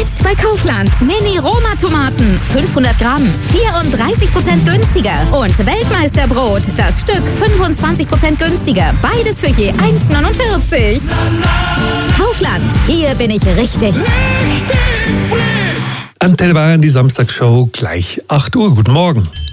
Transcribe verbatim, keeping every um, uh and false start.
Jetzt bei Kaufland. Mini-Roma-Tomaten. fünfhundert Gramm. vierunddreißig Prozent günstiger. Und Weltmeisterbrot. Das Stück fünfundzwanzig Prozent günstiger. Beides für je eins Komma neunundvierzig. Kaufland. Hier bin ich richtig. Richtig frisch. Antenne Bayern, die Samstagsshow, gleich acht Uhr. Guten Morgen.